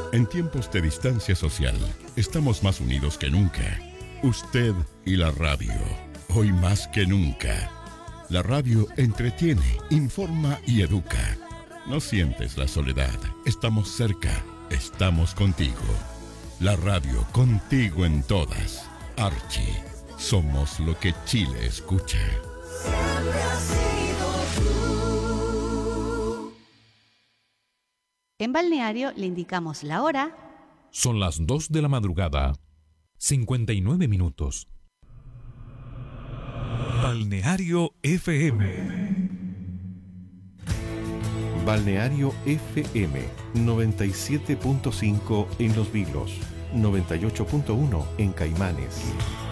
En tiempos de distancia social, estamos más unidos que nunca. Usted y la radio, hoy más que nunca. La radio entretiene, informa y educa. No sientes la soledad, estamos cerca, estamos contigo. La radio contigo en todas. Archie, somos lo que Chile escucha. Siempre has sido tú. En Balneario le indicamos la hora. Son las 2 de la madrugada, 59 minutos. Balneario FM. Balneario FM 97.5 en Los Vilos, 98.1 en Caimanes.